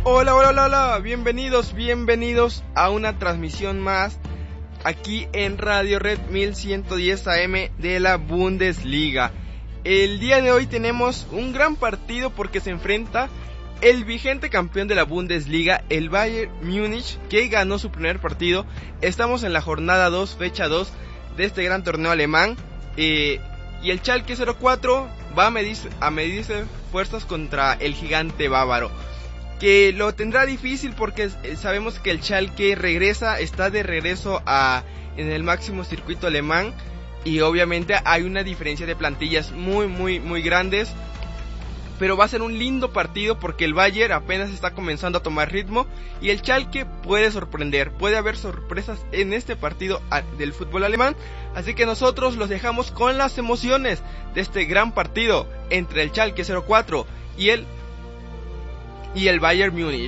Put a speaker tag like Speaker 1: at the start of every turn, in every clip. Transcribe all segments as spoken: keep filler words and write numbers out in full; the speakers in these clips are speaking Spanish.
Speaker 1: Hola, hola, hola, hola, bienvenidos, bienvenidos a una transmisión más aquí en Radio Red mil ciento diez A M de la Bundesliga. El día de hoy tenemos un gran partido porque se enfrenta el vigente campeón de la Bundesliga, el Bayern Múnich, que ganó su primer partido. Estamos en la jornada dos, fecha dos de este gran torneo alemán, eh, y el Schalke cero cuatro va a medirse, a medirse fuerzas contra el gigante bávaro, que lo tendrá difícil porque sabemos que el Schalke regresa, está de regreso a, en el máximo circuito alemán, y obviamente hay una diferencia de plantillas muy muy muy grandes, pero va a ser un lindo partido porque el Bayern apenas está comenzando a tomar ritmo y el Schalke puede sorprender, puede haber sorpresas en este partido del fútbol alemán, así que nosotros los dejamos con las emociones de este gran partido entre el Schalke cero cuatro y el y el Bayern Múnich.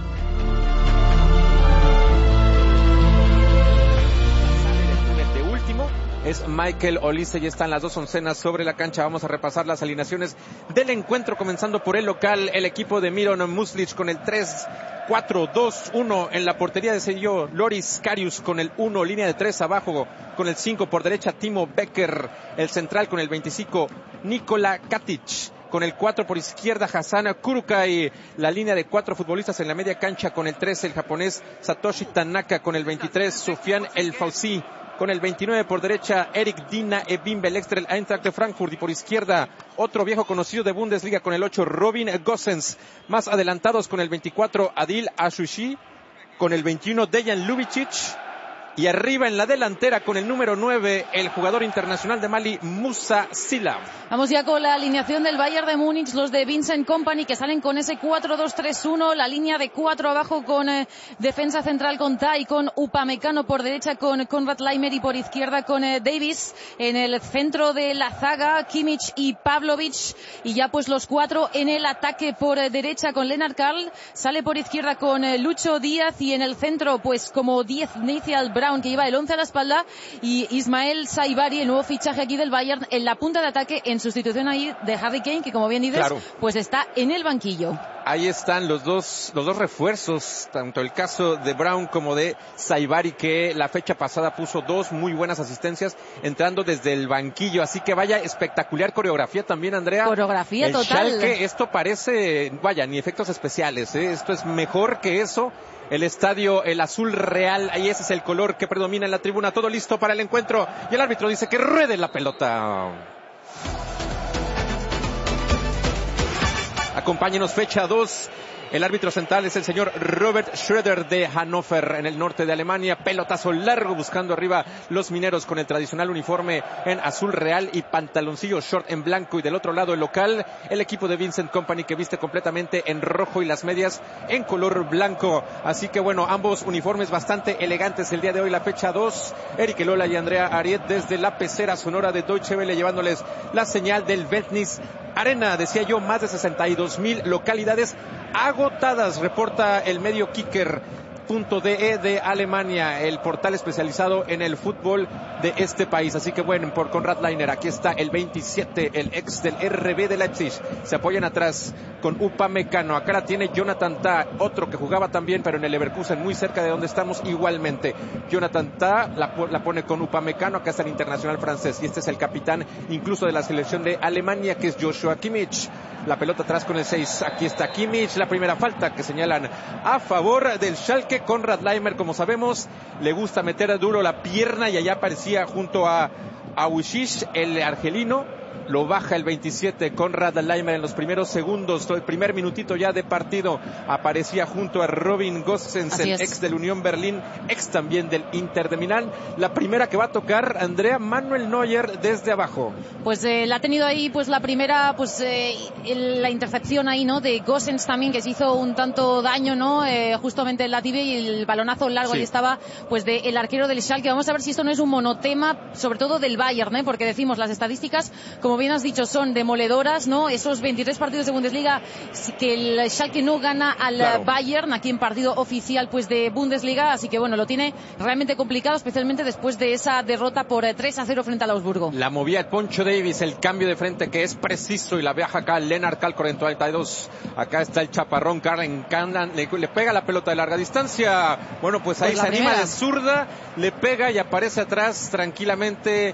Speaker 2: De último es Michael Olise, ya están las dos oncenas sobre la cancha. Vamos a repasar las alineaciones del encuentro, comenzando por el local, el equipo de Miron Muslic con el tres cuatro dos uno en la portería de sello Loris Karius con el uno, línea de tres abajo con el cinco, por derecha Timo Becker, el central con el veinticinco Nikola Katic, con el cuatro por izquierda Hassan Kurukai, la línea de cuatro futbolistas en la media cancha con el tres el japonés Satoshi Tanaka, con el veintitrés Soufiane El Fawzi, con el veintinueve por derecha Eric Dina Ebimbe, el extra del Eintracht de Frankfurt, y por izquierda otro viejo conocido de Bundesliga con el ocho Robin Gosens, más adelantados con el veinticuatro Adil Ashushi, con el veintiuno Dejan Ljubicic, y arriba en la delantera con el número nueve, el jugador internacional de Mali, Moussa Silla.
Speaker 3: Vamos ya con la alineación del Bayern de Múnich, los de Vincent Kompany, que salen con ese cuatro dos tres uno, la línea de cuatro abajo con eh, defensa central con Tai, con Upamecano por derecha, con Konrad Laimer, y por izquierda con eh, Davis. En el centro de la zaga, Kimmich y Pavlovic, y ya pues los cuatro en el ataque por eh, derecha con Lennart Karl, sale por izquierda con eh, Lucho Díaz, y en el centro pues como diez Nathan Brown, que lleva el once a la espalda, y Ismael Saibari, el nuevo fichaje aquí del Bayern, en la punta de ataque, en sustitución ahí de Harry Kane, que como bien dices, claro, pues está en el banquillo.
Speaker 2: Ahí están los dos, los dos refuerzos, tanto el caso de Brown como de Saibari, que la fecha pasada puso dos muy buenas asistencias entrando desde el banquillo, así que vaya espectacular coreografía también, Andrea.
Speaker 3: Coreografía
Speaker 2: el
Speaker 3: total.
Speaker 2: Schalke, esto parece, vaya, ni efectos especiales, ¿eh? Esto es mejor que eso. El estadio, el azul real, ahí ese es el color que predomina en la tribuna, todo listo para el encuentro, y el árbitro dice que ruede la pelota. Acompáñenos, fecha dos. El árbitro central es el señor Robert Schröder de Hannover, en el norte de Alemania. Pelotazo largo buscando arriba los mineros con el tradicional uniforme en azul real y pantaloncillo short en blanco. Y del otro lado el local, el equipo de Vincent Kompany, que viste completamente en rojo y las medias en color blanco. Así que bueno, ambos uniformes bastante elegantes el día de hoy, la fecha dos. Eric Elola y Andrea Ariet desde la pecera sonora de Deutsche Welle, llevándoles la señal del Veltnis Arena. Decía yo, más de sesenta y dos mil localidades agotadas, reporta el medio Kicker punto de e de Alemania, el portal especializado en el fútbol de este país. Así que bueno, por Konrad Laimer, aquí está el veintisiete, el ex del R B de Leipzig. Se apoyan atrás con Upamecano. Acá la tiene Jonathan Tah, otro que jugaba también, pero en el Leverkusen, muy cerca de donde estamos igualmente. Jonathan Tah la, la pone con Upamecano. Acá está el internacional francés, y este es el capitán incluso de la selección de Alemania, que es Joshua Kimmich. La pelota atrás con el seis, aquí está Kimmich, la primera falta que señalan a favor del Schalke. Konrad Laimer, como sabemos, le gusta meter duro la pierna, y allá aparecía junto a Awushish, el argelino. Lo baja el veintisiete, Konrad Laimer, en los primeros segundos, el primer minutito ya de partido, aparecía junto a Robin Gosens, el ex del Unión Berlín, ex también del Inter de Milán. La primera que va a tocar, Andrea, Manuel Neuer desde abajo.
Speaker 3: Pues eh, la ha tenido ahí, pues la primera, pues eh, el, la intercepción ahí, ¿no? De Gosens también, que se hizo un tanto daño, ¿no? Eh, justamente en la tibia, y el balonazo largo, sí, ahí estaba, pues de el arquero del Schalke. Vamos a ver si esto no es un monotema, sobre todo del Bayern, ¿eh? Porque decimos, las estadísticas, como como bien has dicho, son demoledoras, ¿no? Esos veintitrés partidos de Bundesliga que el Schalke no gana al claro. Bayern, aquí en partido oficial pues de Bundesliga, así que bueno, lo tiene realmente complicado, especialmente después de esa derrota por tres a cero frente al Augsburgo.
Speaker 2: La movía el Poncho Davis, el cambio de frente que es preciso y la viaja acá Lennart Karl, cuarenta y dos. Acá está el chaparrón Karl en Candan, le, le pega la pelota de larga distancia. Bueno, pues ahí pues se primera. anima de zurda, le pega y aparece atrás tranquilamente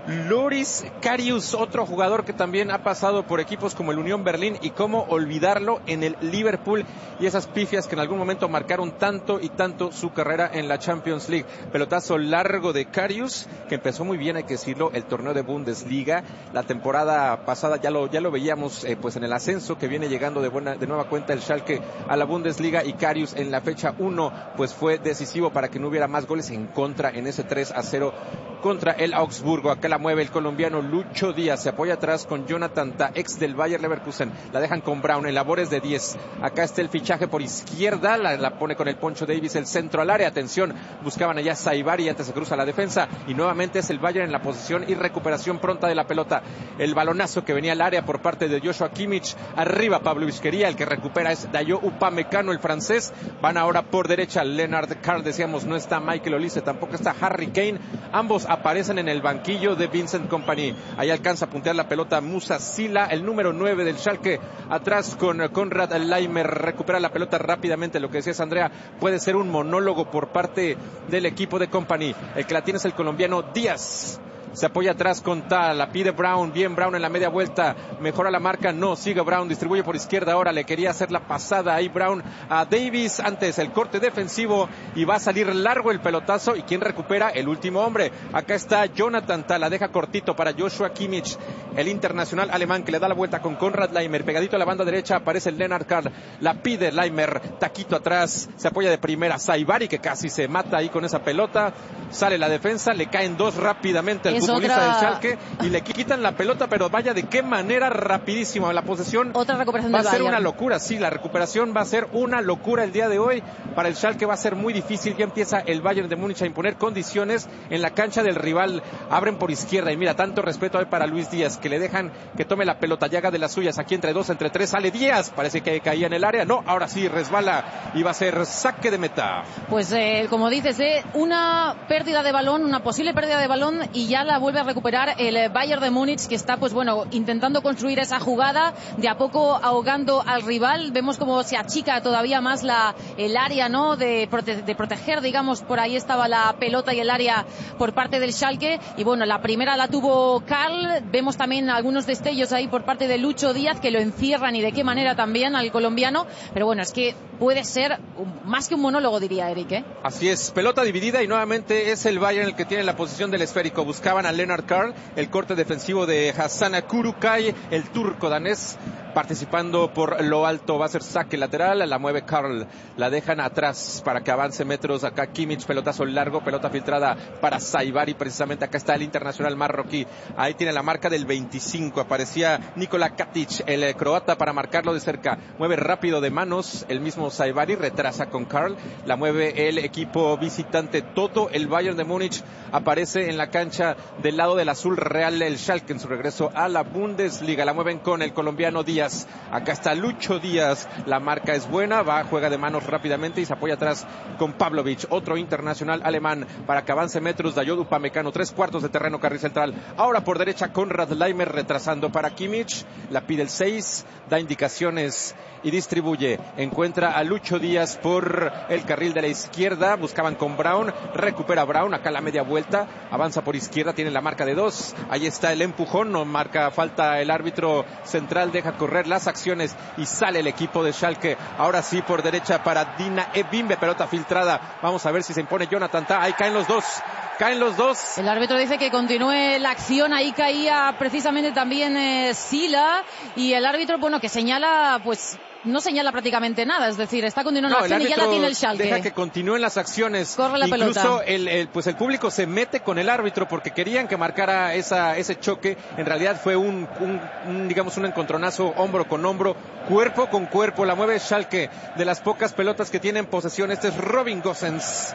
Speaker 2: Loris Karius, otro jugador que también ha pasado por equipos como el Unión Berlín, y cómo olvidarlo en el Liverpool, y esas pifias que en algún momento marcaron tanto y tanto su carrera en la Champions League. Pelotazo largo de Karius, que empezó muy bien, hay que decirlo, el torneo de Bundesliga. La temporada pasada ya lo ya lo veíamos eh, pues en el ascenso, que viene llegando de buena de nueva cuenta el Schalke a la Bundesliga, y Karius en la fecha uno pues fue decisivo para que no hubiera más goles en contra en ese tres a cero contra el Augsburgo. Acá la mueve el colombiano Lucho Díaz, se apoya atrás con Jonathan Tah, ex del Bayer Leverkusen, la dejan con Brown en labores de diez. Acá está el fichaje por izquierda, la, la pone con el Poncho Davis, el centro al área, atención, buscaban allá Saibari, antes se cruza la defensa, y nuevamente es el Bayern en la posición y recuperación pronta de la pelota. El balonazo que venía al área por parte de Joshua Kimmich, arriba Pablo Vizquería, el que recupera es Dayo Upamecano, el francés. Van ahora por derecha Lennart Karl, decíamos, no está Michael Olise, tampoco está Harry Kane, ambos aparecen en el banquillo de Vincent Kompany. Ahí alcanza a puntear la pelota Musa Sila, el número nueve del Schalke, atrás con Konrad Laimer, recupera la pelota rápidamente. Lo que decías, Andrea, puede ser un monólogo por parte del equipo de Kompany. El que la tiene es el colombiano Díaz. Se apoya atrás con Tah, la pide Brown, bien Brown en la media vuelta, mejora la marca, no, sigue Brown, distribuye por izquierda, ahora le quería hacer la pasada ahí Brown a Davis, antes el corte defensivo, y va a salir largo el pelotazo, y quien recupera, el último hombre. Acá está Jonathan Tah, la deja cortito para Joshua Kimmich, el internacional alemán, que le da la vuelta con Konrad Laimer, pegadito a la banda derecha aparece el Lennart Karl, la pide Laimer, taquito atrás, se apoya de primera Saibari, que casi se mata ahí con esa pelota, sale la defensa, le caen dos rápidamente el futbolista otra... del Schalke, y le quitan la pelota, pero vaya de qué manera, rapidísimo. La posesión
Speaker 3: otra recuperación
Speaker 2: va a ser
Speaker 3: Bayern.
Speaker 2: Una locura, sí, la recuperación va a ser una locura el día de hoy. Para el Schalke va a ser muy difícil, ya empieza el Bayern de Múnich a imponer condiciones en la cancha del rival, abren por izquierda, y mira, tanto respeto hoy para Luis Díaz, que le dejan que tome la pelota, ya haga de las suyas, aquí entre dos, entre tres, sale Díaz, parece que caía en el área, no, ahora sí, resbala, y va a ser saque de meta.
Speaker 3: Pues eh, como dices, eh, una pérdida de balón, una posible pérdida de balón, y ya la vuelve a recuperar el Bayern de Múnich, que está pues bueno intentando construir esa jugada, de a poco ahogando al rival. Vemos como se achica todavía más la el área, ¿no? De, prote de proteger, digamos, por ahí estaba la pelota y el área por parte del Schalke, y bueno, la primera la tuvo Karl. Vemos también algunos destellos ahí por parte de Lucho Díaz, que lo encierran, y de qué manera también al colombiano, pero bueno, es que puede ser un, más que un monólogo, diría Eric, ¿eh?
Speaker 2: Así es, pelota dividida, y nuevamente es el Bayern el que tiene la posición del esférico. Buscaban a Lennart Karl, el corte defensivo de Hassan Kurukay, el turco danés, participando por lo alto, va a ser saque lateral, la mueve Karl, la dejan atrás para que avance metros. Acá Kimmich, pelotazo largo, pelota filtrada para Saibari, precisamente acá está el internacional marroquí, ahí tiene la marca del veinticinco, aparecía Nikola Katic, el croata, para marcarlo de cerca, mueve rápido de manos, el mismo Saibari retrasa con Karl, la mueve el equipo visitante. Todo el Bayern de Múnich aparece en la cancha del lado del azul real, el Schalke en su regreso a la Bundesliga, la mueven con el colombiano Díaz. Acá está Lucho Díaz, la marca es buena, va, juega de manos rápidamente y se apoya atrás con Pavlovic, otro internacional alemán, para que avance metros. Dayot Upamecano, tres cuartos de terreno, carril central. Ahora por derecha Konrad Laimer, retrasando para Kimmich, la pide el seis, da indicaciones y distribuye, encuentra a Lucho Díaz por el carril de la izquierda, buscaban con Brown, recupera Brown, acá la media vuelta, avanza por izquierda, tiene la marca de dos, ahí está el empujón, no marca falta el árbitro central, deja correr las acciones y sale el equipo de Schalke. Ahora sí por derecha para Dina Ebimbe, pelota filtrada, vamos a ver si se impone Jonathan Tah, ahí caen los dos. Caen los dos.
Speaker 3: El árbitro dice que continúe la acción, ahí caía precisamente también eh, Sila, y el árbitro, bueno, que señala, pues no señala prácticamente nada, es decir, está continuando
Speaker 2: no,
Speaker 3: la acción y ya la tiene el Schalke.
Speaker 2: Deja que continúen las acciones.
Speaker 3: Corre la
Speaker 2: Incluso
Speaker 3: pelota.
Speaker 2: El, el, pues el público se mete con el árbitro porque querían que marcara esa, ese choque. En realidad fue un, un, un, digamos, un encontronazo hombro con hombro, cuerpo con cuerpo. La mueve Schalke, de las pocas pelotas que tiene en posesión. Este es Robin Gosens.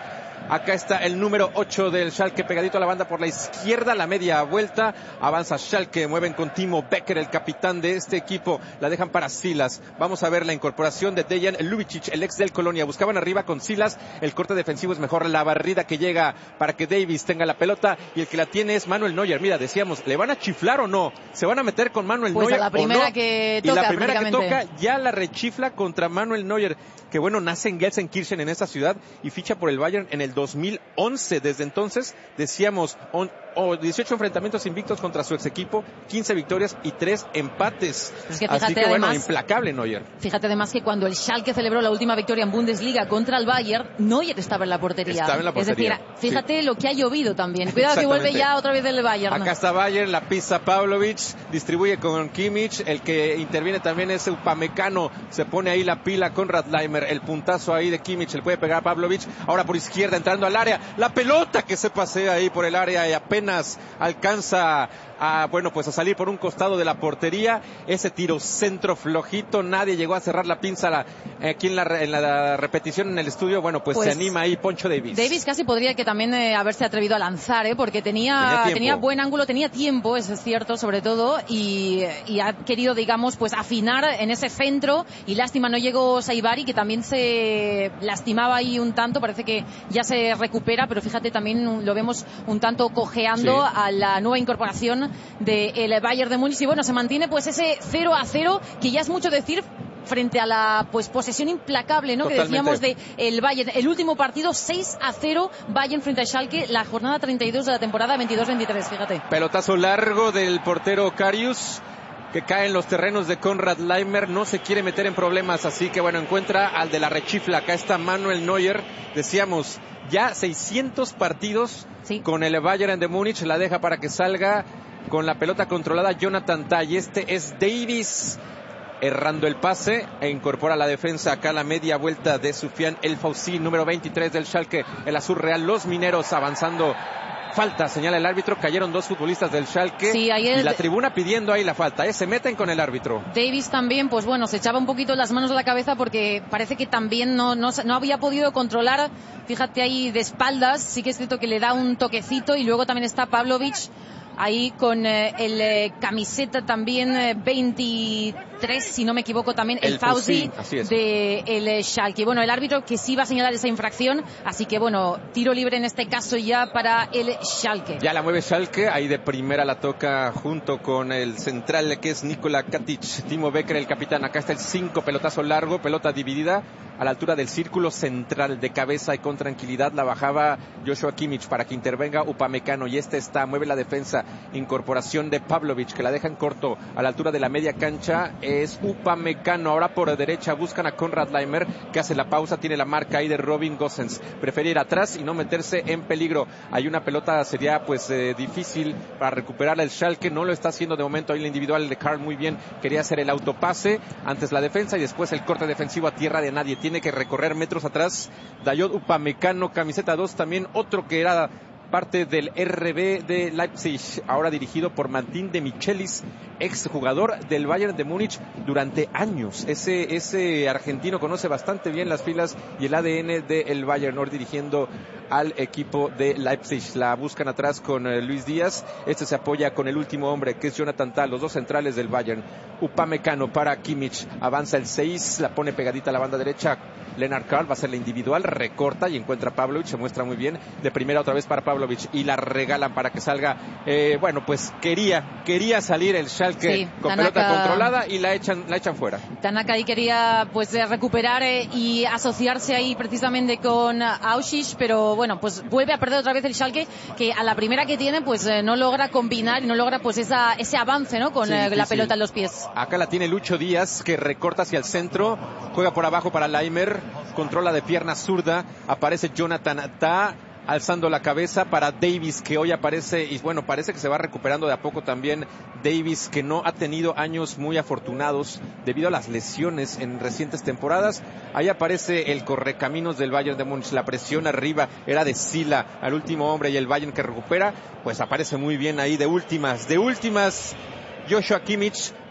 Speaker 2: Acá está el número ocho del Schalke pegadito a la banda por la izquierda, la media vuelta, avanza Schalke, mueven con Timo Becker, el capitán de este equipo, la dejan para Silas. Vamos a ver la incorporación de Dejan Ljubicic, el ex del Colonia. Buscaban arriba con Silas, el corte defensivo es mejor, la barrida que llega para que Davis tenga la pelota y el que la tiene es Manuel Neuer. Mira, decíamos, ¿le van a chiflar o no? ¿Se van a meter con Manuel
Speaker 3: pues
Speaker 2: Neuer
Speaker 3: a la primera
Speaker 2: o no?
Speaker 3: que toca,
Speaker 2: y la primera que toca ya la rechifla contra Manuel Neuer, que bueno, nace en Gelsenkirchen, en esa ciudad, y ficha por el Bayern en el dos mil once. Desde entonces, decíamos, on, oh, dieciocho enfrentamientos invictos contra su ex equipo, quince victorias y tres empates.
Speaker 3: Es que
Speaker 2: Así que
Speaker 3: además,
Speaker 2: bueno, implacable Neuer.
Speaker 3: Fíjate además que cuando el Schalke celebró la última victoria en Bundesliga contra el Bayern, Neuer estaba en la portería.
Speaker 2: Estaba en la portería.
Speaker 3: Es decir, fíjate sí. lo que ha llovido también. Cuidado que vuelve ya otra vez del Bayern.
Speaker 2: Acá está Bayern, la pisa Pavlovic, distribuye con Kimmich, el que interviene también es Upamecano, se pone ahí la pila con Radleimer, el puntazo ahí de Kimmich, le puede pegar a Pavlovic, ahora por izquierda entrando al área, la pelota que se pasea ahí por el área y apenas alcanza a, bueno, pues a salir por un costado de la portería, ese tiro centro flojito, nadie llegó a cerrar la pinza la, aquí en la, en la repetición en el estudio, bueno, pues, pues se anima ahí Poncho Davis.
Speaker 3: Davis casi podría que también eh, haberse atrevido a lanzar, eh, porque tenía, tenía, tenía buen ángulo, tenía tiempo, eso es cierto, sobre todo, y, y ha querido, digamos, pues afinar en ese centro, y lástima, no llegó Saibari, que también se lastimaba ahí un tanto, parece que ya se recupera, pero fíjate, también lo vemos un tanto cojeando sí. a la nueva incorporación del Bayern de Múnich, y bueno, se mantiene pues ese cero a cero, que ya es mucho decir frente a la pues posesión implacable, ¿no?
Speaker 2: Totalmente.
Speaker 3: Que decíamos de el Bayern, el último partido seis a cero Bayern frente a Schalke, la jornada treinta y dos de la temporada veintidós veintitrés, fíjate.
Speaker 2: Pelotazo largo del portero Karius, que cae en los terrenos de Konrad Laimer, no se quiere meter en problemas, así que bueno, encuentra al de la rechifla. Acá está Manuel Neuer, decíamos, ya seiscientos partidos sí. con el Bayern de Múnich, la deja para que salga con la pelota controlada Jonathan Tah, y este es Davis errando el pase e incorpora la defensa. Acá la media vuelta de Soufiane El Fawzi, número veintitrés del Schalke, el azul real, los mineros avanzando. Falta, señala el árbitro, cayeron dos futbolistas del Schalke
Speaker 3: sí, ayer...
Speaker 2: y la tribuna pidiendo ahí la falta, ¿eh? Se meten con el árbitro.
Speaker 3: Davis también, pues bueno, se echaba un poquito las manos a la cabeza porque parece que también no, no, no había podido controlar, fíjate ahí de espaldas, sí que es cierto que le da un toquecito, y luego también está Pavlovic ahí con eh, el eh, camiseta también eh, veintitrés, si no me equivoco, también el, el Fawzi de el eh, Schalke. Bueno, el árbitro que sí va a señalar esa infracción, así que bueno, tiro libre en este caso ya para el Schalke.
Speaker 2: Ya la mueve Schalke, ahí de primera la toca junto con el central que es Nikola Katic, Timo Becker el capitán. Acá está el cinco, pelotazo largo, pelota dividida a la altura del círculo central, de cabeza y con tranquilidad la bajaba Joshua Kimmich para que intervenga Upamecano, y este está, mueve la defensa, incorporación de Pavlovic que la deja en corto a la altura de la media cancha, es Upamecano, ahora por derecha buscan a Konrad Laimer que hace la pausa, tiene la marca ahí de Robin Gosens, prefiere ir atrás y no meterse en peligro. Hay una pelota, sería pues eh, difícil para recuperarla el Schalke, no lo está haciendo de momento ahí el individual de Karl muy bien, quería hacer el autopase, antes la defensa y después el corte defensivo a tierra de nadie, tiene que recorrer metros atrás Dayot Upamecano, camiseta dos también, otro que era parte del R B de Leipzig, ahora dirigido por Martín de Michelis, exjugador del Bayern de Múnich durante años. Ese, ese argentino conoce bastante bien las filas y el A D N del Bayern, ahora dirigiendo al equipo de Leipzig. La buscan atrás con eh, Luis Díaz, este se apoya con el último hombre que es Jonathan Tah, los dos centrales del Bayern. Upamecano para Kimmich, avanza el seis, la pone pegadita a la banda derecha, Lennart Karl va a ser la individual, recorta y encuentra a Pavlovic, se muestra muy bien, de primera otra vez para Pavlovic y la regalan para que salga, eh, bueno pues quería, quería salir el Schalke sí, con Tanaka, pelota controlada y la echan, la echan fuera.
Speaker 3: Tanaka ahí quería pues recuperar eh, y asociarse ahí precisamente con Auschwitz, pero bueno, pues vuelve a perder otra vez el Schalke, que a la primera que tiene pues eh, no logra combinar y no logra pues esa, ese avance, ¿no? Con sí, eh, la sí, pelota sí. en los pies.
Speaker 2: Acá la tiene Lucho Díaz, que recorta hacia el centro, juega por abajo para Laimer, controla de pierna zurda, aparece Jonathan Tah, alzando la cabeza para Davis, que hoy aparece, y bueno, parece que se va recuperando de a poco también Davis, que no ha tenido años muy afortunados debido a las lesiones en recientes temporadas. Ahí aparece el correcaminos del Bayern de Múnich, la presión arriba era de Sila, al último hombre, y el Bayern que recupera, pues aparece muy bien ahí de últimas, de últimas Joshua Kimmich,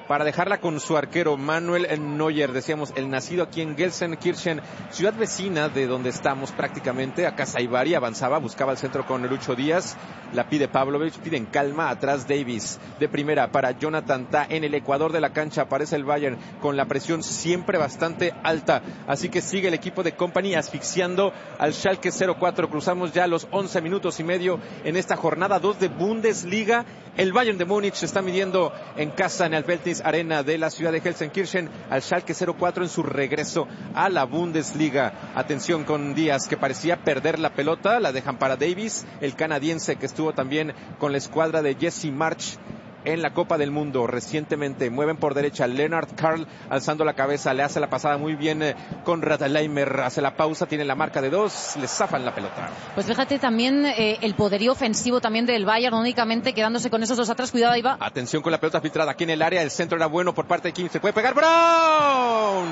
Speaker 2: para dejarla con su arquero Manuel Neuer. Decíamos, el nacido aquí en Gelsenkirchen, ciudad vecina de donde estamos prácticamente. Acá Saibari avanzaba, buscaba el centro con Lucho Díaz, la pide Pavlovic, pide en calma, atrás Davis, de primera para Jonathan Tah. En el ecuador de la cancha aparece el Bayern con la presión siempre bastante alta, así que sigue el equipo de Kompany asfixiando al Schalke cero cuatro. Cruzamos ya los once minutos y medio en esta jornada dos de Bundesliga. El Bayern de Múnich se está midiendo en casa en el Veltins Arena de la ciudad de Gelsenkirchen al Schalke cero cuatro en su regreso a la Bundesliga. Atención con Díaz, que parecía perder la pelota, la dejan para Davis, el canadiense que estuvo también con la escuadra de Jesse March en la Copa del Mundo recientemente. Mueven por derecha Lennart Karl alzando la cabeza, le hace la pasada muy bien eh, Konrad Laimer, hace la pausa, tiene la marca de dos, le zafan la pelota.
Speaker 3: Pues fíjate también eh, el poderío ofensivo también del Bayern, no únicamente quedándose con esos dos atrás. Cuidado, ahí va.
Speaker 2: Atención con la pelota filtrada aquí en el área, el centro era bueno por parte de Kim, se puede pegar Brown,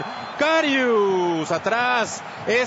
Speaker 2: Karius atrás,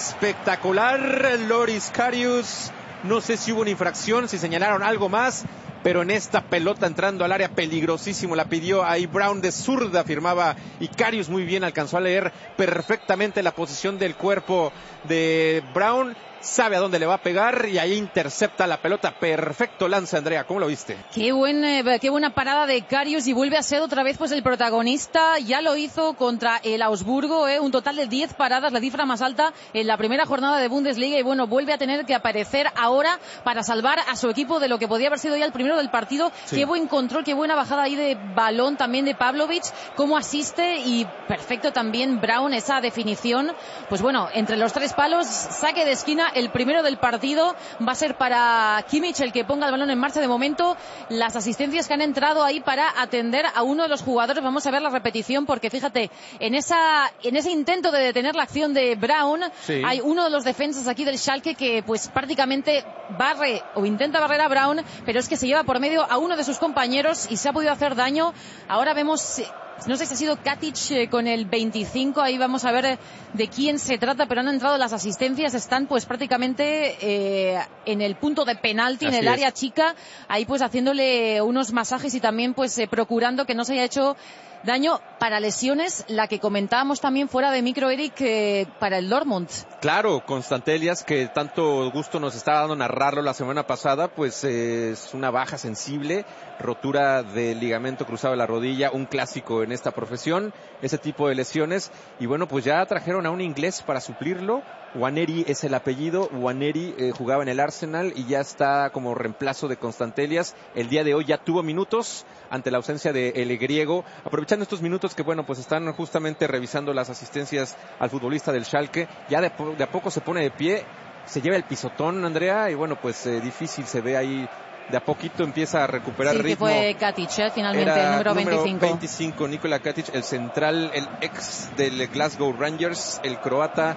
Speaker 2: espectacular Loris Karius. No sé si hubo una infracción, si señalaron algo más, pero en esta pelota entrando al área peligrosísimo, la pidió ahí Brown de zurda, firmaba, y Karius muy bien alcanzó a leer perfectamente la posición del cuerpo de Brown, sabe a dónde le va a pegar y ahí intercepta la pelota. Perfecto lance, Andrea, ¿cómo lo viste?
Speaker 3: Qué, buen, eh, qué buena parada de Karius, y vuelve a ser otra vez pues el protagonista. Ya lo hizo contra el Augsburgo, eh, un total de diez paradas, la cifra más alta en la primera jornada de Bundesliga, y bueno, vuelve a tener que aparecer ahora para salvar a su equipo de lo que podía haber sido ya el primero del partido. Sí. Qué buen control, qué buena bajada ahí de balón también de Pavlovic, cómo asiste, y perfecto también Brown, esa definición. Pues bueno, entre los tres palos, saque de esquina, el primero del partido. Va a ser para Kimmich el que ponga el balón en marcha de momento. Las asistencias que han entrado ahí para atender a uno de los jugadores, vamos a ver la repetición, porque fíjate, en esa en ese intento de detener la acción de Brown, sí, hay uno de los defensas aquí del Schalke que pues prácticamente barre o intenta barrer a Brown, pero es que se lleva por medio a uno de sus compañeros y se ha podido hacer daño. Ahora vemos, no sé si ha sido Katic eh, con el veinticinco, ahí vamos a ver eh, de quién se trata, pero han entrado las asistencias, están pues prácticamente eh, en el punto de penalti, en el área chica, ahí pues haciéndole unos masajes y también pues eh, procurando que no se haya hecho daño. Para lesiones, la que comentábamos también fuera de micro, Eric, eh, para el Dortmund.
Speaker 2: Claro, Constantelias, que tanto gusto nos estaba dando narrarlo la semana pasada, pues eh, es una baja sensible, rotura del ligamento cruzado de la rodilla, un clásico en esta profesión, ese tipo de lesiones, y bueno, pues ya trajeron a un inglés para suplirlo. Nwaneri es el apellido. Nwaneri eh, jugaba en el Arsenal y ya está como reemplazo de Constantelias. El día de hoy ya tuvo minutos ante la ausencia de el griego, aprovechando estos minutos que bueno, pues están justamente revisando las asistencias al futbolista del Schalke. Ya de, de a poco se pone de pie, se lleva el pisotón, Andrea, y bueno, pues eh, difícil se ve ahí. De a poquito empieza a recuperar
Speaker 3: sí,
Speaker 2: ritmo.
Speaker 3: Sí, que fue Katic, ¿eh? Finalmente,
Speaker 2: Era
Speaker 3: el número,
Speaker 2: número
Speaker 3: veinticinco.
Speaker 2: veinticinco, Nikola Katic, el central, el ex del Glasgow Rangers, el croata.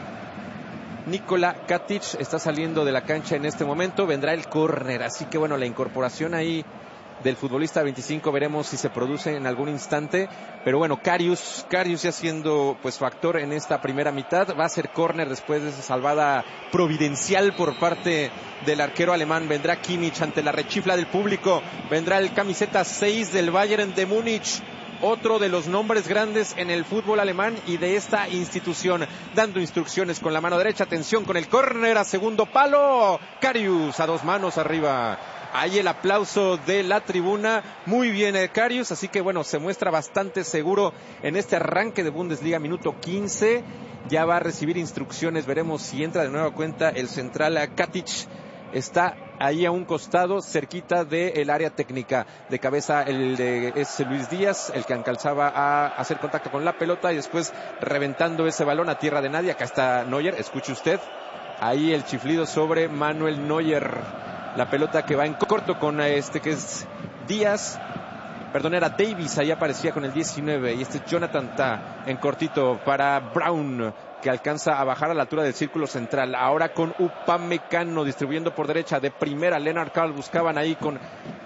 Speaker 2: Nikola Katic está saliendo de la cancha en este momento, vendrá el córner, así que bueno, la incorporación ahí del futbolista veinticinco, veremos si se produce en algún instante, pero bueno, Karius, Karius ya siendo pues factor en esta primera mitad, va a ser córner después de esa salvada providencial por parte del arquero alemán. Vendrá Kimmich ante la rechifla del público, vendrá el camiseta seis del Bayern de Múnich, otro de los nombres grandes en el fútbol alemán y de esta institución, dando instrucciones con la mano derecha. Atención con el córner a segundo palo, Karius a dos manos arriba. Ahí el aplauso de la tribuna, muy bien el Karius, así que bueno, se muestra bastante seguro en este arranque de Bundesliga, minuto quince, ya va a recibir instrucciones, veremos si entra de nueva cuenta el central Katic, está ahí a un costado, cerquita del área técnica. De cabeza el de, es Luis Díaz, el que alcanzaba a hacer contacto con la pelota y después reventando ese balón a tierra de nadie. Acá está Neuer, escuche usted, ahí el chiflido sobre Manuel Neuer. La pelota que va en corto con este que es Díaz, perdón, era Davis, ahí aparecía con el diecinueve, y este es Jonathan Tah en cortito para Brown, que alcanza a bajar a la altura del círculo central. Ahora con Upamecano distribuyendo por derecha, de primera Lennart Karl, buscaban ahí con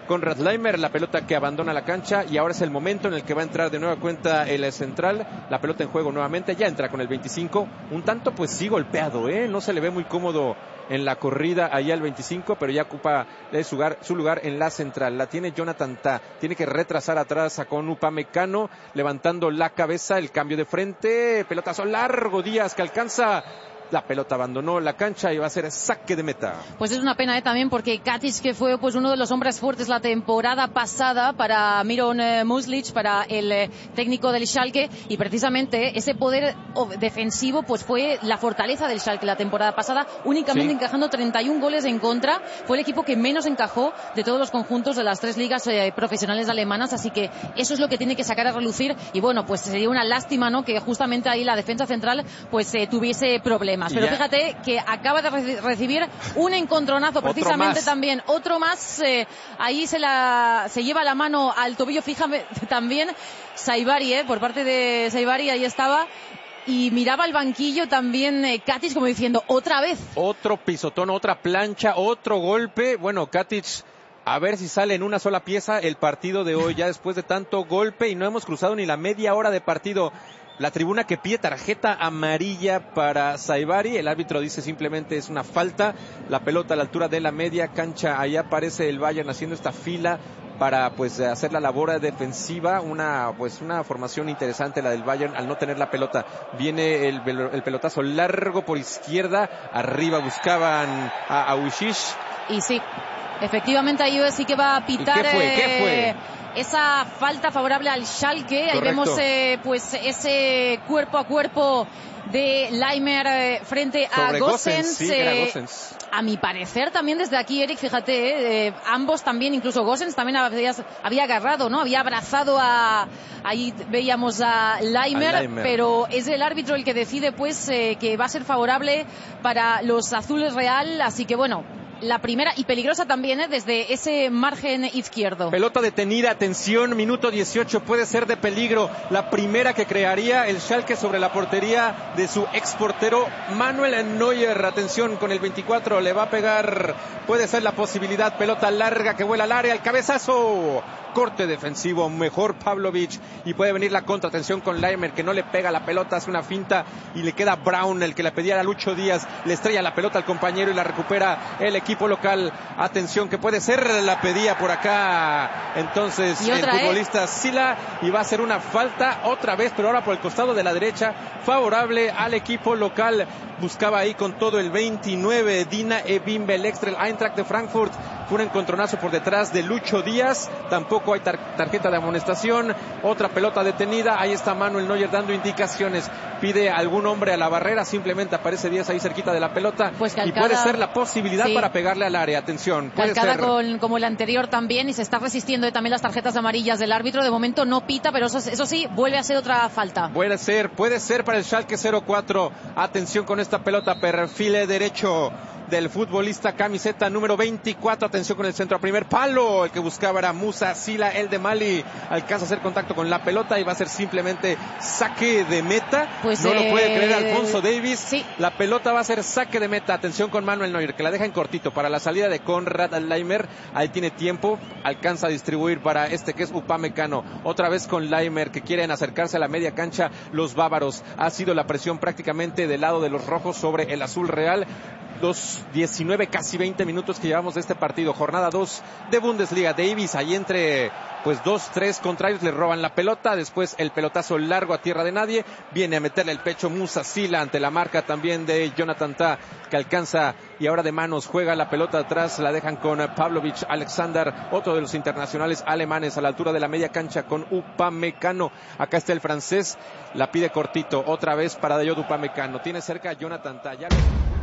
Speaker 2: Konrad Laimer, la pelota que abandona la cancha y ahora es el momento en el que va a entrar de nueva cuenta el central, la pelota en juego nuevamente, ya entra con el veinticinco, un tanto pues sí golpeado, ¿eh? No se le ve muy cómodo en la corrida allá al veinticinco, pero ya ocupa su lugar, su lugar en la central. La tiene Jonathan Tah, tiene que retrasar atrás a con Upamecano, levantando la cabeza, el cambio de frente, pelotazo largo, Díaz que alcanza. La pelota abandonó la cancha y va a ser saque de meta.
Speaker 3: Pues es una pena, ¿eh? También porque Katic, que fue pues uno de los hombres fuertes la temporada pasada para Miron eh, Muslic, para el eh, técnico del Schalke, y precisamente ese poder defensivo pues fue la fortaleza del Schalke la temporada pasada, únicamente sí. encajando treinta y un goles en contra. Fue el equipo que menos encajó de todos los conjuntos de las tres ligas eh, profesionales alemanas, así que eso es lo que tiene que sacar a relucir. Y bueno, pues sería una lástima, ¿no?, que justamente ahí la defensa central pues eh, tuviese problemas. Pero fíjate que acaba de re- recibir un encontronazo precisamente también, otro más, eh, ahí se la se lleva la mano al tobillo, fíjate también Saibari, eh, por parte de Saibari, ahí estaba, y miraba al banquillo también eh, Katic como diciendo, otra vez.
Speaker 2: Otro pisotón, otra plancha, otro golpe. Bueno, Katic, a ver si sale en una sola pieza el partido de hoy, ya después de tanto golpe, y no hemos cruzado ni la media hora de partido. La tribuna que pide tarjeta amarilla para Saibari, el árbitro dice simplemente es una falta, la pelota a la altura de la media cancha, ahí aparece el Bayern haciendo esta fila para pues hacer la labor defensiva, una pues una formación interesante la del Bayern al no tener la pelota. Viene el, el pelotazo largo por izquierda, arriba buscaban a Auschwitz.
Speaker 3: Y sí, efectivamente ahí sí que va a pitar.
Speaker 2: ¿Y qué fue?
Speaker 3: Eh...
Speaker 2: ¿Qué fue?
Speaker 3: Esa falta favorable al Schalke. Ahí vemos eh, pues ese cuerpo a cuerpo de Laimer eh, frente a
Speaker 2: Sobre
Speaker 3: Gosens.
Speaker 2: Sí,
Speaker 3: eh,
Speaker 2: Gosens.
Speaker 3: A mi parecer también desde aquí, Eric, fíjate, eh, ambos también, incluso Gosens también había, había agarrado, ¿no? Había abrazado a... Ahí veíamos a Laimer, a Laimer, pero es el árbitro el que decide pues eh, que va a ser favorable para los azules Real, así que bueno, la primera y peligrosa también, ¿eh?, desde ese margen izquierdo.
Speaker 2: Pelota detenida, atención, minuto dieciocho, puede ser de peligro. La primera que crearía el Schalke sobre la portería de su exportero Manuel Neuer. Atención con el veinticuatro, le va a pegar, puede ser la posibilidad. Pelota larga que vuela al área, el cabezazo. Corte defensivo, mejor Pavlovic, y puede venir la contra. Atención con Laimer, que no le pega la pelota, hace una finta y le queda Brown, el que le pedía a Lucho Díaz, le estrella la pelota al compañero y la recupera el equipo local. Atención que puede ser, la pedía por acá entonces otra, el futbolista ¿eh? Sila, y va a ser una falta otra vez, pero ahora por el costado de la derecha, favorable al equipo local. Buscaba ahí con todo el veintinueve Dina Ebimbe, el extra, el Eintracht de Frankfurt. Fue un encontronazo por detrás de Lucho Díaz, tampoco hay tar- tarjeta de amonestación. Otra pelota detenida, ahí está Manuel Neuer dando indicaciones, pide a algún hombre a la barrera, simplemente aparece Díaz ahí cerquita de la pelota, pues calcada, y puede ser la posibilidad sí. para pegarle al área. Atención, puede
Speaker 3: calcada
Speaker 2: ser
Speaker 3: con, como el anterior también, y se está resistiendo también las tarjetas amarillas del árbitro. De momento no pita, pero eso, eso sí, vuelve a ser otra falta.
Speaker 2: Puede ser, puede ser para el Schalke cero cuatro. Atención con esta pelota, perfil derecho del futbolista camiseta número veinticuatro. Atención con el centro a primer palo, el que buscaba era Musa Sila, el de Mali, alcanza a hacer contacto con la pelota y va a ser simplemente saque de meta. Pues no eh... lo puede creer Alfonso Davies. Sí. La pelota va a ser saque de meta. Atención con Manuel Neuer, que la deja en cortito para la salida de Konrad Laimer. Ahí tiene tiempo, alcanza a distribuir para este que es Upamecano. Otra vez con Laimer, que quieren acercarse a la media cancha los bávaros. Ha sido la presión prácticamente del lado de los rojos sobre el azul real. Dos diecinueve, casi veinte minutos que llevamos de este partido, jornada dos de Bundesliga. Davies ahí entre pues dos, tres contrarios, le roban la pelota, después el pelotazo largo a tierra de nadie, viene a meterle el pecho Musa Sila ante la marca también de Jonathan Tah, que alcanza y ahora de manos juega la pelota atrás, la dejan con Pavlovic Alexander, otro de los internacionales alemanes a la altura de la media cancha con Upamecano. Acá está el francés, la pide cortito, otra vez para Dayot Upamecano, tiene cerca a Jonathan Tah. Ya lo...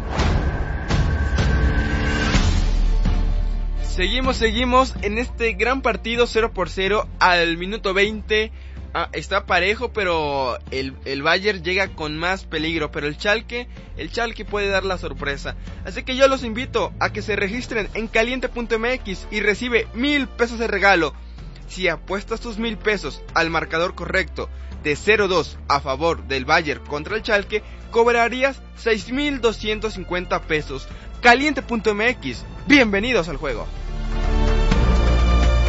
Speaker 1: Seguimos, seguimos en este gran partido cero por cero al minuto veinte. Ah, está parejo, pero el, el Bayern llega con más peligro, pero el Schalke, el Schalke puede dar la sorpresa. Así que yo los invito a que se registren en caliente punto m x y recibe mil pesos de regalo. Si apuestas tus mil pesos al marcador correcto de cero dos a favor del Bayern contra el Schalke, cobrarías seis mil doscientos cincuenta pesos. caliente punto m x, bienvenidos al juego.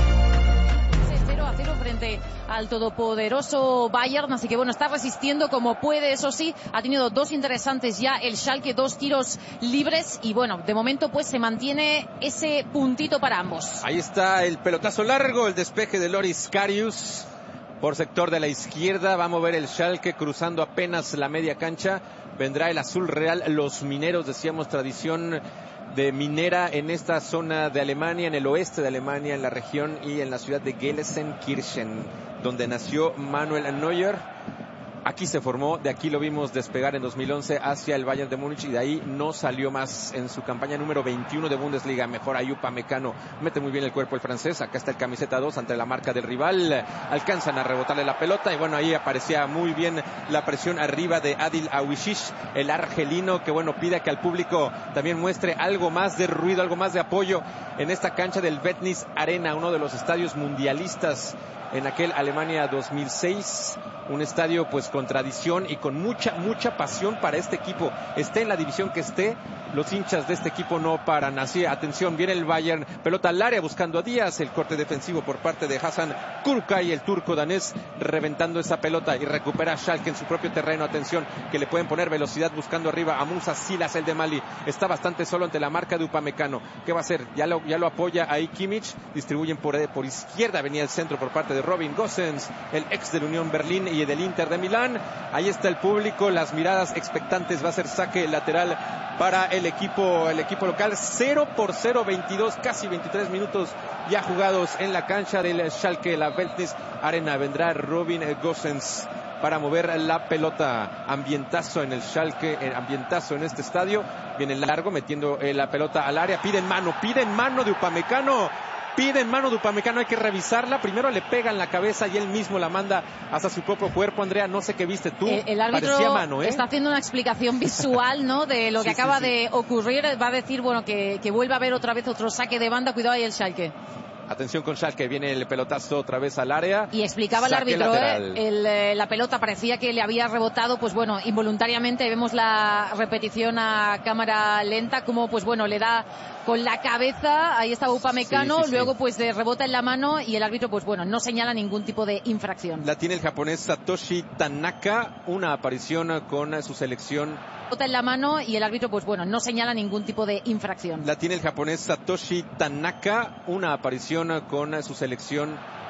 Speaker 3: frente al todopoderoso Bayern, así que bueno, está resistiendo como puede, eso sí, ha tenido dos interesantes ya el Schalke, dos tiros libres y bueno, de momento pues se mantiene ese puntito para ambos.
Speaker 2: Ahí está el pelotazo largo, el despeje de Loris Karius por sector de la izquierda, va a mover el Schalke cruzando apenas la media cancha, vendrá el azul real, los mineros, decíamos, tradición de minera en esta zona de Alemania, en el oeste de Alemania, en la región y en la ciudad de Gelsenkirchen, donde nació Manuel Neuer. Aquí se formó, de aquí lo vimos despegar en dos mil once hacia el Bayern de Múnich y de ahí no salió más en su campaña número veintiuno de Bundesliga. Mejor ahí Upamecano, mete muy bien el cuerpo el francés, acá está el camiseta dos ante la marca del rival, alcanzan a rebotarle la pelota y bueno, ahí aparecía muy bien la presión arriba de Adil Aouishish, el argelino, que bueno, pide que al público también muestre algo más de ruido, algo más de apoyo en esta cancha del Vetnis Arena, uno de los estadios mundialistas en aquel Alemania dos mil seis, un estadio pues con tradición y con mucha, mucha pasión para este equipo. Esté en la división que esté, los hinchas de este equipo no paran. Así, atención, viene el Bayern, pelota al área buscando a Díaz, el corte defensivo por parte de Hasan Kurkay, el turco danés, reventando esa pelota y recupera Schalke en su propio terreno. Atención, que le pueden poner velocidad buscando arriba a Musa Silas, el de Mali. Está bastante solo ante la marca de Upamecano. ¿Qué va a hacer? Ya lo, ya lo apoya ahí Kimmich, distribuyen por, por izquierda, venía el centro por parte de Robin Gosens, el ex del Unión Berlín y del Inter de Milán. Ahí está el público, las miradas expectantes, va a ser saque lateral para el equipo, el equipo local. Cero por cero, veintidós, casi veintitrés minutos ya jugados en la cancha del Schalke, la Veltnis Arena. Vendrá Robin Gosens para mover la pelota. Ambientazo en el Schalke, ambientazo en este estadio. Viene largo, metiendo la pelota al área. Piden mano, piden mano de Upamecano. Piden mano de Upamecano, hay que revisarla. Primero le pega en la cabeza y él mismo la manda hasta su propio cuerpo. Andrea, no sé qué viste tú.
Speaker 3: El, el árbitro
Speaker 2: parecía mano, ¿eh?
Speaker 3: Está haciendo una explicación visual, ¿no? De lo que sí, acaba sí, sí. de ocurrir. Va a decir, bueno, que, que vuelva a haber otra vez otro saque de banda. Cuidado ahí el Schalke.
Speaker 2: Atención con Schalke, viene el pelotazo otra vez al área.
Speaker 3: Y explicaba el árbitro, ¿eh? el, eh, la pelota parecía que le había rebotado, pues bueno, involuntariamente. Vemos la repetición a cámara lenta, como pues bueno, le da con la cabeza, ahí está Upamecano, sí, sí, luego sí. pues le rebota en la mano y el árbitro pues bueno, no señala ningún tipo de infracción.
Speaker 2: La tiene el japonés Satoshi Tanaka, una aparición con su selección.
Speaker 3: En la mano y el árbitro pues bueno, no señala ningún tipo de infracción.
Speaker 2: La tiene el japonés Satoshi Tanaka, una aparición con su selección